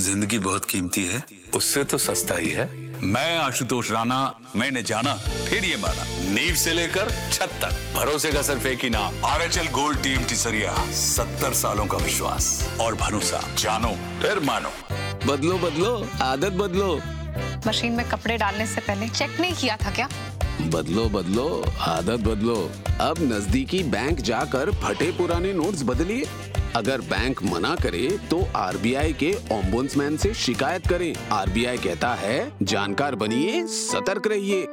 जिंदगी बहुत कीमती है, उससे तो सस्ता ही है। मैं आशुतोष राणा, मैंने जाना फिर ये माना, नींव से लेकर छत तक भरोसे का सिर्फ एक ही नाम, आरएचएल गोल्ड टीम टिसरिया। 70 सालों का विश्वास और भरोसा, जानो फिर मानो। बदलो बदलो आदत बदलो। मशीन में कपड़े डालने से पहले चेक नहीं किया था क्या? बदलो बदलो आदत बदलो। अब नजदीकी बैंक जाकर फटे पुराने नोट्स बदलिए। अगर बैंक मना करे तो आरबीआई के ओम्बुड्समैन से शिकायत करें। आरबीआई कहता है, जानकार बनिए, सतर्क रहिए।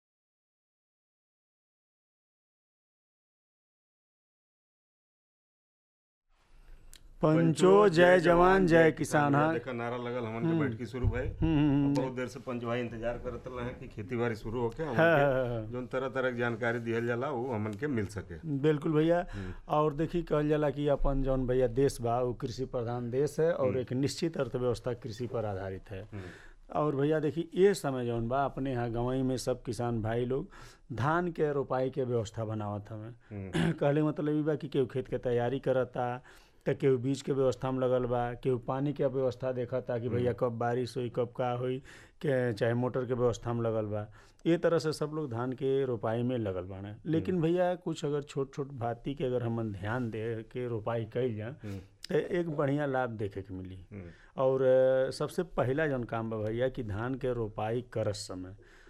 पंचो जय जवान जय किसान। हाँ, देखा नारा लगल हमन के बैठकी शुरू भई। बहुत देर से पंच भाई इंतजार करत रहे कि खेती बाड़ी शुरू होके हमन के जोन तरह तरह की जानकारी दिहल जाला वो हमन के मिल सके। बिल्कुल भैया। और देखी कहल जाला कि अपन जौन भैया देश बा वो कृषि प्रधान देश है और एक निश्चित अर्थव्यवस्था कृषि पर आधारित है। और भैया देखी ये समय जौन बा अपने यहाँ गंवई में सब किसान भाई लोग धान के रोपाई के व्यवस्था बनावत हमें। कहले मतलब ई बा कि केहू खेत के तैयारी करता, तो केहू बीज के व्यवस्था में लगल बा, केहू पानी के व्यवस्था देखा था कि भैया कब बारिश हुई कब का हुई, के चाहे मोटर के व्यवस्था में लगल बा। ये तरह से सब लोग धान के रोपाई में लगल बाने। लेकिन भैया कुछ अगर छोट छोट भांति के अगर हम ध्यान दे के रोपाई कइल जाए तो एक बढ़िया लाभ देखे के मिली। और सबसे पहला जौन काम बा भैया कि धान के रोपाई करत समय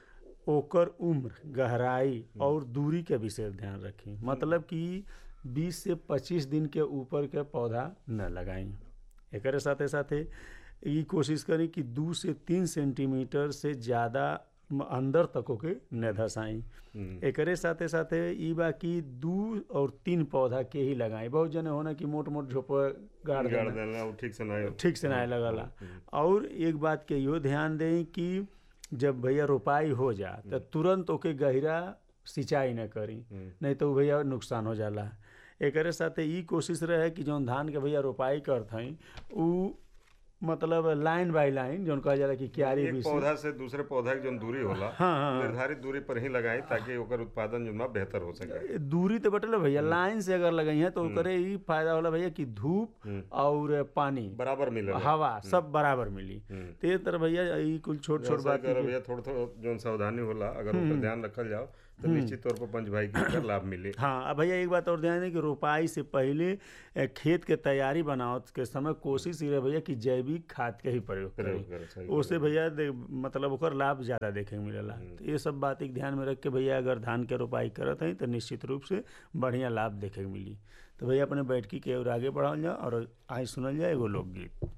ओकर उम्र, गहराई और दूरी के विशेष ध्यान रखी। मतलब कि 20 से 25 दिन के ऊपर के पौधा न लगाई। एकरे साथे साथे ये कोशिश करी कि 2 से 3 सेंटीमीटर से ज़्यादा अंदर तक के न धसाई। एकरे साथे साथे ई बा कि 2 और 3 पौधा के ही लगाई। बहुत जने होना कि मोट मोट झोप गाड़ देना ठीक से नहीं लगला। और एक बात के यो ध्यान दें कि जब भैया रोपाई हो जा तो तुरंत ओके गहरा सिंचाई न करी, नहीं तो भैया नुकसान हो जाला। एकरे साथे ई कोशिश रहे कि जौन धान के भैया रोपाई करत हई उ मतलब लाइन बाय लाइन जौन कहा जाला कि क्यारी एक पौधा से दूसरे पौधा की जौन दूरी होला निर्धारित दूरी पर ही लगाई ताकि ओकर उत्पादन जो ना बेहतर हो सके। दूरी तो बटल भैया लाइन से अगर लगाई है तो ओकरे ई फायदा होला भैया कि धूप और पानी बराबर मिले, हवा सब बराबर मिली। तो ये तरह भैया ई कुछ छोट छोट बात भैया थोड़ा जौन सावधानी होला अगर ओकर ध्यान रखल जाओ तो निश्चित तौर पर पंच भाई के लाभ मिले। हाँ, अब भैया एक बात और ध्यान है कि रोपाई से पहले खेत के तैयारी बनाओ के समय कोशिश ये रहे भैया कि जैविक खाद के ही प्रयोग करें। उससे भैया मतलब ओकर लाभ ज़्यादा देखे मिलेला। तो ये सब बात एक ध्यान में रख के भैया अगर धान के रोपाई करत हैं तो निश्चित रूप से बढ़िया लाभ देखे मिली। तो भैया अपने बैठकी के और आगे बढ़ाओ जाए और आज सुनल जाए एगो लोकगीत।